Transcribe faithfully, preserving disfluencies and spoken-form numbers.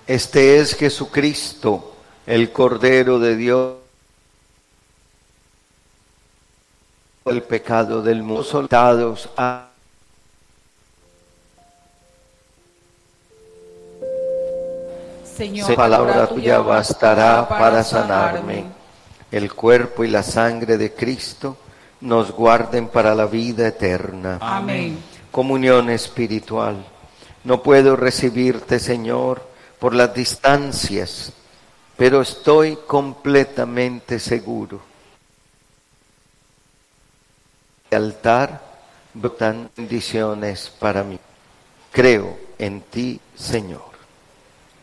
Este es Jesucristo, el Cordero de Dios, el pecado del mundo, soldados a Señor, palabra tuya bastará para sanarme. El cuerpo y la sangre de Cristo nos guarden para la vida eterna. Amén. Comunión espiritual. No puedo recibirte, Señor, por las distancias, pero estoy completamente seguro. El altar brotan bendiciones para mí. Creo en ti, Señor.